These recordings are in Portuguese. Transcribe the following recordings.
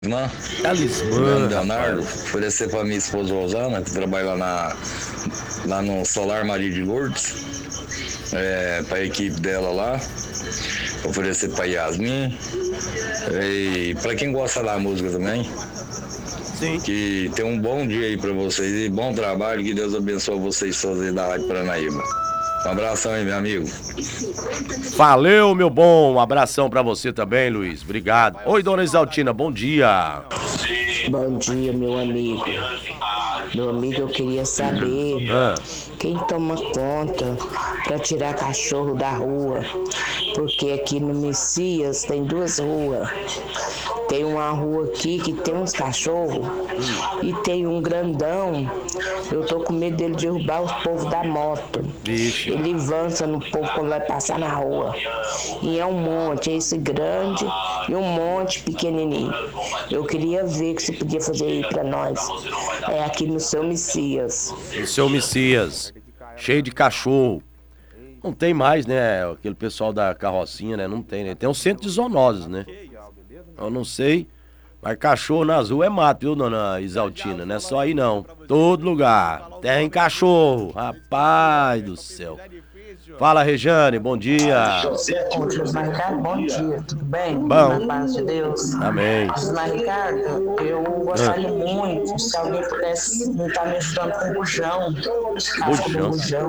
Irmã, Talismã, Leandro Leonardo, rapaz. oferecer para minha esposa Rosana, que trabalha lá no Solar Maria de Lourdes, para a equipe dela lá, oferecer para Yasmin, e para quem gosta da música também, Sim. que tem um bom dia aí para vocês e bom trabalho, que Deus abençoe vocês todos aí da Rádio Paranaíba. Um abração aí, meu amigo. Valeu, meu bom. Um abração pra você também, Luiz. Obrigado. Oi, dona Exaltina, bom dia. Bom dia, meu amigo. Meu amigo, eu queria saber Ah, quem toma conta para tirar cachorro da rua. Porque aqui no Messias tem duas ruas. Tem uma rua aqui que tem uns cachorros e tem um grandão. Eu tô com medo dele derrubar os povos da moto. vixe. Ele avança no povo quando vai passar na rua. E é um monte, é esse grande e um monte pequenininho. Eu queria ver que você podia fazer aí pra nós. É aqui no seu Messias. O seu Messias, cheio de cachorro. Não tem mais, né? Aquele pessoal da carrocinha, né? Não tem, né? Tem um centro de zoonoses, né? Eu não sei. Mas cachorro nas ruas é mato, viu, dona Isaltina? Não é só aí, não. Todo lugar. Tem cachorro. Rapaz do céu. Fala, Rejane, bom dia. Ô, José Ricardo, bom dia, tudo bem? Bom. Na paz de Deus. Amém. José Ricardo, eu gostaria muito se alguém pudesse estar me ajudando com o bujão. Bujão?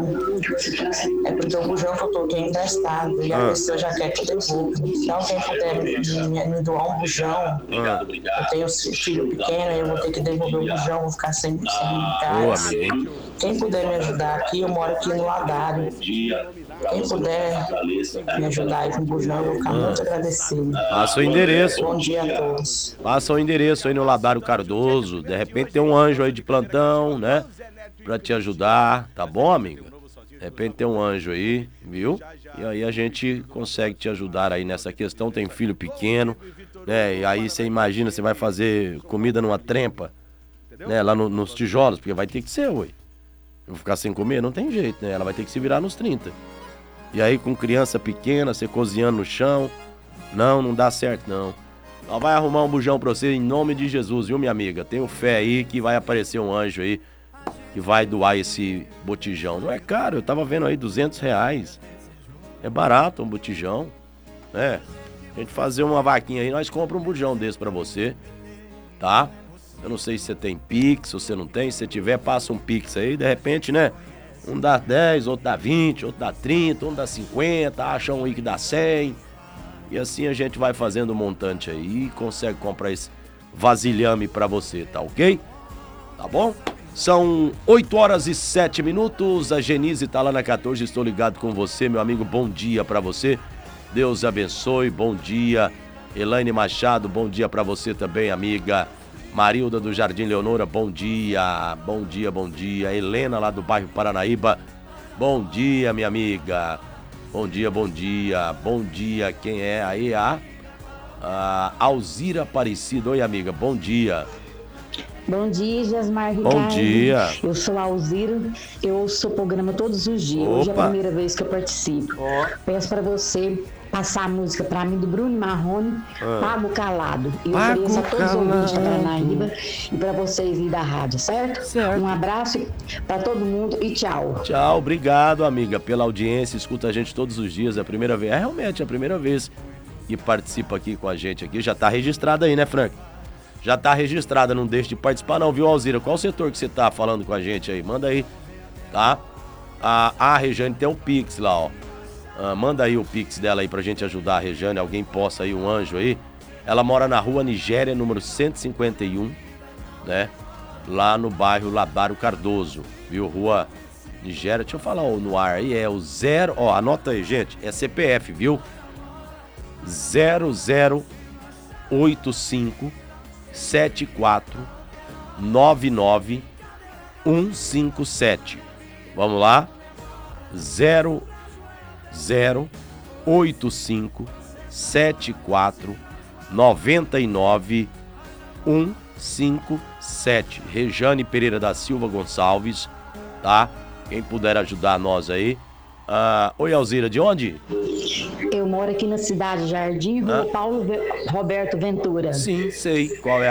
É porque o bujão que eu tô aqui é emprestado e a pessoa já quer que eu devolva. Se alguém puder me doar um bujão, eu tenho filho pequeno, eu vou ter que devolver o bujão, vou ficar sem Ô, gás. amigo. Quem puder me ajudar aqui, eu moro aqui no Ladário. Quem puder me ajudar aí com o bujão, eu vou ficar muito agradecido. Passa o endereço. Bom dia a todos. Passa o endereço aí no Ladário Cardoso. De repente tem um anjo aí de plantão, né? Pra te ajudar, tá bom, amiga? De repente tem um anjo aí, viu? E aí a gente consegue te ajudar aí nessa questão. Tem filho pequeno, né? E aí você imagina, você vai fazer comida numa trempa, né? Lá nos tijolos, porque vai ter que ser, ué. Eu vou ficar sem comer? Não tem jeito, né? Ela vai ter que se virar nos 30. E aí com criança pequena, você cozinhando no chão, não dá certo, não. Ela vai arrumar um bujão pra você em nome de Jesus, viu, minha amiga? Tenho fé aí que vai aparecer um anjo aí que vai doar esse botijão. Não é caro, eu tava vendo aí R$ 200. É barato um botijão, né? A gente fazer uma vaquinha aí, nós compramos um bujão desse pra você, tá? Eu não sei se você tem Pix, se você não tem. Se você tiver, passa um Pix aí, de repente, né? Um dá 10, outro dá 20, outro dá 30, um dá 50, acha um aí que dá 100. E assim a gente vai fazendo um montante aí e consegue comprar esse vasilhame pra você, tá ok? Tá bom? São 8h07. A Genise tá lá na 14, estou ligado com você, meu amigo. Bom dia pra você. Deus abençoe, bom dia. Elaine Machado, bom dia pra você também, amiga. Marilda do Jardim Leonora, bom dia. Bom dia, bom dia. Helena lá do bairro Paranaíba, bom dia, minha amiga. Bom dia, bom dia. Bom dia, quem é aí? A Alzira Aparecida. Oi, amiga, bom dia. Bom dia, Jasmar Ricardo. Bom dia. Eu sou a Alzira, eu ouço o programa todos os dias. Opa. Hoje é a primeira vez que eu participo. Peço para você passar a música para mim do Bruno Marrone, Pago Calado. E Pago ofereço a todos os ouvintes da Calado. Paranaíba e para vocês aí da rádio, certo? Certo. Um abraço para todo mundo e tchau. Tchau, obrigado, amiga, pela audiência. Escuta a gente todos os dias, é a primeira vez. É realmente a primeira vez que participa aqui com a gente aqui. Já tá registrado aí, né, Frank? Já tá registrada, não deixe de participar não, viu, Alzira? Qual setor que você tá falando com a gente aí? Manda aí, tá? A Rejane tem um Pix lá, ó. Manda aí o Pix dela aí pra gente ajudar a Rejane. Alguém possa aí, um anjo aí. Ela mora na rua Nigéria, número 151, né? Lá no bairro Ladário Cardoso, viu? Rua Nigéria, deixa eu falar no ar aí, é o 0, ó, anota aí, gente, é CPF, viu? 0085 74 99 157. Vamos lá? 0085 74 99 157. Rejane Pereira da Silva Gonçalves, tá? Quem puder ajudar nós aí. Oi, Alzira, de onde? Eu moro aqui na cidade Jardim, Rua Paulo Roberto Ventura. Sim, sei. Qual é